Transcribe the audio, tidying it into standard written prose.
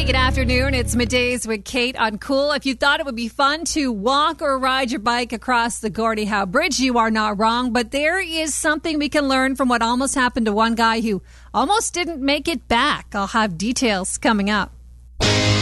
good afternoon. It's Middays with Kate on Cool. If you thought it would be fun to walk or ride your bike across the Gordie Howe Bridge, you are not wrong. But there is something we can learn from what almost happened to one guy who almost didn't make it back. I'll have details coming up.